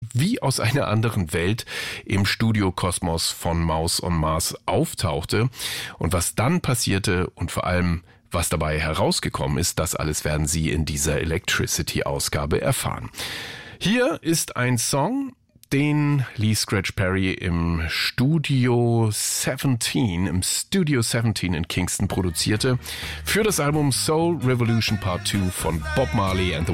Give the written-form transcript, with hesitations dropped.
wie aus einer anderen Welt im Studiokosmos von Mouse on Mars auftauchte. Und was dann passierte und vor allem was dabei herausgekommen ist, das alles werden Sie in dieser Electricity-Ausgabe erfahren. Hier ist ein Song, den Lee Scratch Perry im Studio 17 in Kingston produzierte, für das Album Soul Revolution Part 2 von Bob Marley and the